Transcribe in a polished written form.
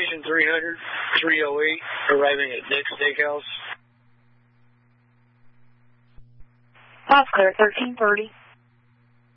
Station 300, 308, arriving at Nick's Steakhouse. That's clear, 1330.